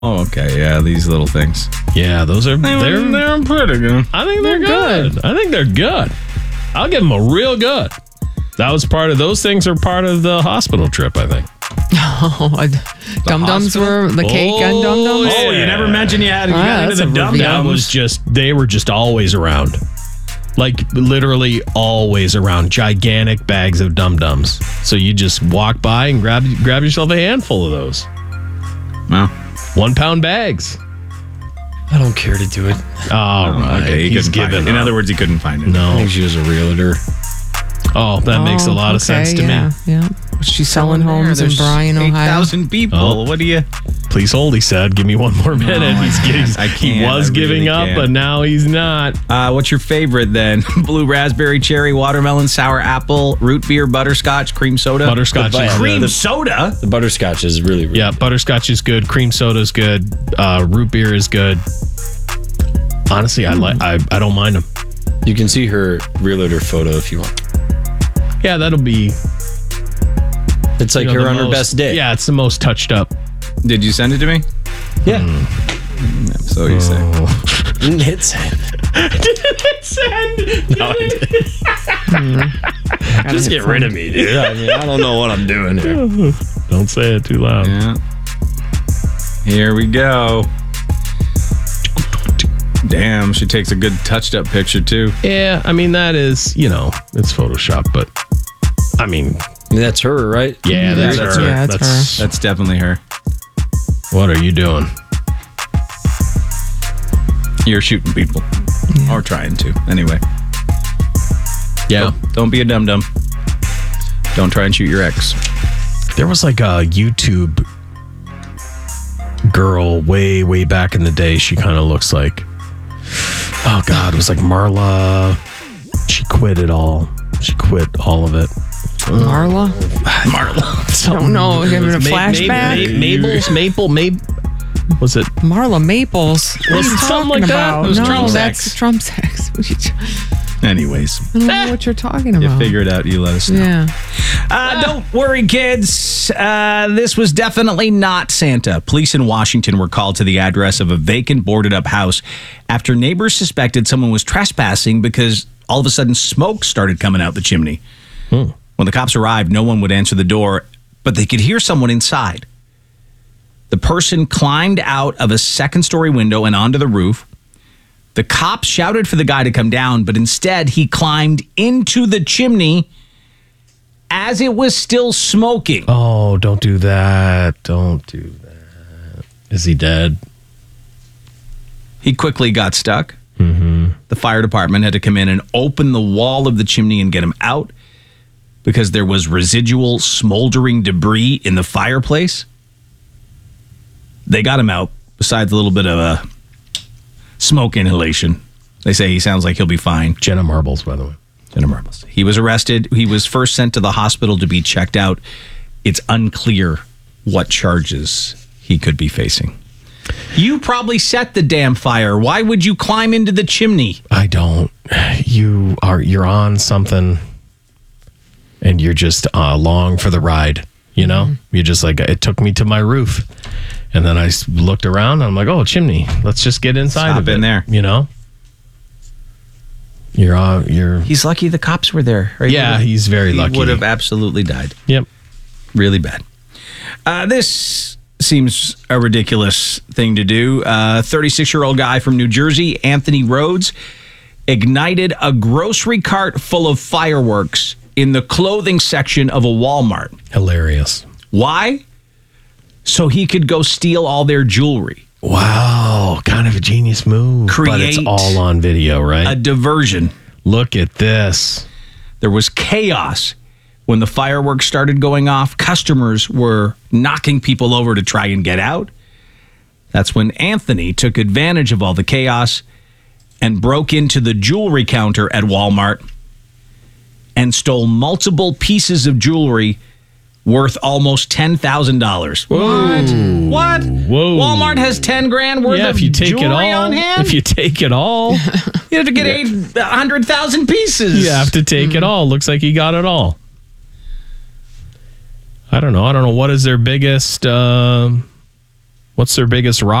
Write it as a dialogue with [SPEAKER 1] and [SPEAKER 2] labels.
[SPEAKER 1] Oh, okay. Yeah, these little things.
[SPEAKER 2] Yeah, those are
[SPEAKER 1] They're pretty good.
[SPEAKER 2] I think they're good. I think they're good. I'll give them a real good. That was part of those things are part of the hospital trip, I think.
[SPEAKER 3] Dum-dums were the cake and dum-dums?
[SPEAKER 2] Yeah.
[SPEAKER 1] Oh, you never mentioned you got into the dum-dums.
[SPEAKER 2] They were just always around. Like literally always around. Gigantic bags of dum-dums. So you just walk by and grab yourself a handful of those.
[SPEAKER 1] Well,
[SPEAKER 2] 1 pound bags.
[SPEAKER 4] I don't care to do it.
[SPEAKER 2] All right.
[SPEAKER 1] okay.
[SPEAKER 2] He's
[SPEAKER 1] couldn't find
[SPEAKER 2] given
[SPEAKER 1] it. In
[SPEAKER 2] up.
[SPEAKER 1] other words, he couldn't find it.
[SPEAKER 4] I
[SPEAKER 2] No.
[SPEAKER 4] think she was a realtor.
[SPEAKER 2] Oh, that makes a lot of sense to me.
[SPEAKER 3] Yeah. She's selling homes in Bryan, Ohio.
[SPEAKER 1] 8,000 people.
[SPEAKER 2] Oh.
[SPEAKER 1] What do you...
[SPEAKER 2] Please hold, he said. Give me one more minute.
[SPEAKER 1] I can't.
[SPEAKER 2] He was giving up, but now he's not.
[SPEAKER 1] What's your favorite then? Blue raspberry, cherry, watermelon, sour apple, root beer, butterscotch, cream soda.
[SPEAKER 2] Butterscotch is
[SPEAKER 1] Cream
[SPEAKER 2] good.
[SPEAKER 1] soda.
[SPEAKER 4] The butterscotch is really, really
[SPEAKER 2] Yeah, butterscotch is good. Cream soda is good. Root beer is good. Honestly, I don't mind them.
[SPEAKER 4] You can see her realtor photo if you want.
[SPEAKER 2] Yeah, that'll be.
[SPEAKER 4] It's like her on her best day.
[SPEAKER 2] Yeah, it's the most touched up.
[SPEAKER 1] Did you send it to me?
[SPEAKER 4] Yeah.
[SPEAKER 1] So you say.
[SPEAKER 4] Hit send. No, I didn't. Just get rid of me, dude. I mean, I don't know what I'm doing here.
[SPEAKER 2] Don't say it too loud.
[SPEAKER 1] Yeah. Here we go. Damn, she takes a good touched up picture too.
[SPEAKER 2] Yeah, I mean that is, it's Photoshop, but I mean,
[SPEAKER 4] That's her, right?
[SPEAKER 2] yeah, that's her.
[SPEAKER 3] Yeah, that's
[SPEAKER 1] That's definitely her.
[SPEAKER 2] What are you doing?
[SPEAKER 1] You're shooting people. Or trying to. Anyway.
[SPEAKER 2] Yeah,
[SPEAKER 1] Don't be a dum-dum. Don't try and shoot your ex.
[SPEAKER 2] there was like a YouTube girl way back in the day. She kind of looks like, oh God, it was like Marla. She quit it all. She quit all of it.
[SPEAKER 3] Marla?
[SPEAKER 2] Marla.
[SPEAKER 3] Don't know. Giving a flashback?
[SPEAKER 2] Maple. Was it?
[SPEAKER 3] Marla Maples. What are you
[SPEAKER 2] Something
[SPEAKER 3] talking
[SPEAKER 2] like that?
[SPEAKER 3] about?
[SPEAKER 2] It was
[SPEAKER 3] no,
[SPEAKER 2] Trump's
[SPEAKER 3] that's
[SPEAKER 1] ex.
[SPEAKER 3] Trump's ex.
[SPEAKER 1] Anyways.
[SPEAKER 3] I don't know what you're talking
[SPEAKER 1] You
[SPEAKER 3] about.
[SPEAKER 1] figure it out, you let us know.
[SPEAKER 3] Yeah.
[SPEAKER 1] Don't worry, kids. This was definitely not Santa. Police in Washington were called to the address of a vacant, boarded-up house after neighbors suspected someone was trespassing because all of a sudden smoke started coming out the chimney. When the cops arrived, no one would answer the door, but they could hear someone inside. The person climbed out of a second-story window and onto the roof. The cops shouted for the guy to come down, but instead he climbed into the chimney as it was still smoking.
[SPEAKER 2] Oh, don't do that. Don't do that. Is he dead?
[SPEAKER 1] He quickly got stuck. The fire department had to come in and open the wall of the chimney and get him out because there was residual smoldering debris in the fireplace. They got him out, besides a little bit of a smoke inhalation. They say he sounds like he'll be fine.
[SPEAKER 2] Jenna Marbles, by the way.
[SPEAKER 1] Jenna Marbles. He was arrested. He was first sent to the hospital to be checked out. It's unclear what charges he could be facing. You probably set the damn fire. Why would you climb into the chimney?
[SPEAKER 2] I don't. You're on something, and you're just along for the ride. You're just like, it took me to my roof, and then I looked around. And I'm like, oh, chimney. Let's just get inside.
[SPEAKER 1] Stop
[SPEAKER 2] of it.
[SPEAKER 1] in there.
[SPEAKER 2] You're.
[SPEAKER 1] He's lucky the cops were there. Right?
[SPEAKER 2] Yeah, he's very lucky.
[SPEAKER 1] He would have absolutely died.
[SPEAKER 2] Yep.
[SPEAKER 1] Really bad. This seems a ridiculous thing to do. 36-year-old guy from New Jersey, Anthony Rhodes, ignited a grocery cart full of fireworks in the clothing section of a Walmart.
[SPEAKER 2] Hilarious.
[SPEAKER 1] Why? So he could go steal all their jewelry.
[SPEAKER 2] Wow, kind of a genius move. But it's
[SPEAKER 1] Create
[SPEAKER 2] all on video, right?
[SPEAKER 1] A diversion.
[SPEAKER 2] Look at this.
[SPEAKER 1] There was chaos when the fireworks started going off. Customers were knocking people over to try and get out. That's when Anthony took advantage of all the chaos and broke into the jewelry counter at Walmart and stole multiple pieces of jewelry worth almost $10,000. What?
[SPEAKER 2] Whoa.
[SPEAKER 1] Walmart has 10 grand worth of
[SPEAKER 2] if you take
[SPEAKER 1] jewelry
[SPEAKER 2] it all,
[SPEAKER 1] on hand?
[SPEAKER 2] If you take it all,
[SPEAKER 1] You have to get 100,000 pieces.
[SPEAKER 2] you have to take it all. Looks like he got it all. I don't know. What is their biggest What's their biggest rock?